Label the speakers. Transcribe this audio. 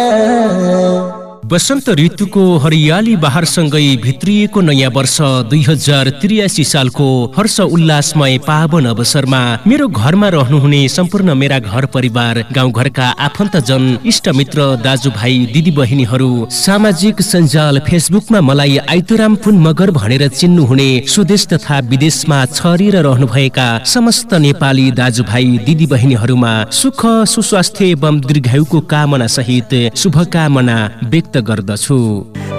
Speaker 1: वसन्त ऋतुको हरियाली बहारसँगै भित्रिएको नयाँ वर्ष 2083 सालको हर्ष उल्लासमय पावन अवसरमा मेरो घरमा रहनुहुने सम्पूर्ण मेरा घर परिवार, गाउँघरका आफन्तजन, इष्टमित्र, दाजुभाइ, दिदीबहिनीहरू, सामाजिक सञ्जाल फेसबुकमा मलाई आइतुराम पुन मगर भनेर चिन्नुहुने स्वदेश तथा विदेशमा छरिएर रहनुभएका समस्त नेपाली दाजुभाइ, दिदीबहिनीहरूमा सुख, सुस्वास्थ्य एवं दीर्घायुको कामना सहित शुभकामना व्यक्त गर्दछु।